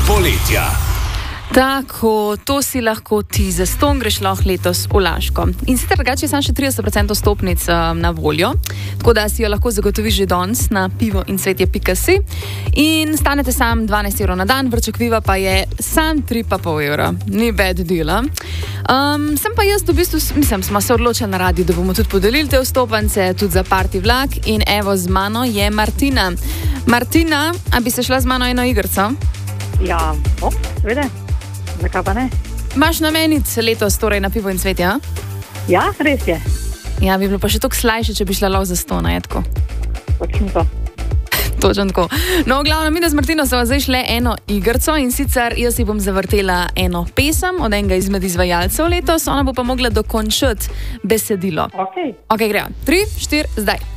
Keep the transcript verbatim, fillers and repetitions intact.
poletja. Tako, to si lahko ti za ston greš lahko letos v Laško. In sicer drugače je samo še trideset procentov stopnic um, na voljo, tako da si jo lahko zagotoviš že danes na pivo in cvetje pika si. In stanete sam dvanajst evrov na dan, vrček piva pa je sam tri pa pol evra. Ni bad deal. Um, sem pa jaz v bistvu, mislim, smo se odločili na radiju, da bomo tudi podelili te vstopance, tudi za party vlak. In evo, z mano je Martina. Martina, a bi se šla z mano eno igrco? Ja, o, seveda. Zakaj pa ne? Imaš namenic letos torej na pivo in cvetje, a? Ja, res je. Ja, bi bilo pa še toliko slajše, če bi šla lahko za sto, ne, tako. Točno to. Točno tako. No, glavno, mi da z Martino smo zdaj šle eno igrco in sicer jaz si bom zavrtela eno pesem od enega izmed izvajalcev letos, ona bo pa mogla dokončati besedilo. Ok. Ok, grejo. Tri, štiri, zdaj.